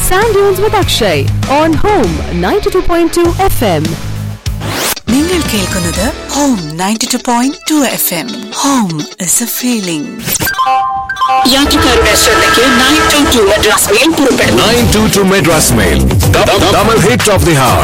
Sand Dunes with Akshay on Home 92.2 FM. നിങ്ങൾ കേൾക്കുന്നത് Home 92.2 FM. Home is a feeling. യാത്രക്കാരുടെ ശ്രദ്ധയ്ക്ക് 922 Madras mail പുറപ്പെടുന്നു. 922 Madras Mail. Double hit of the hour.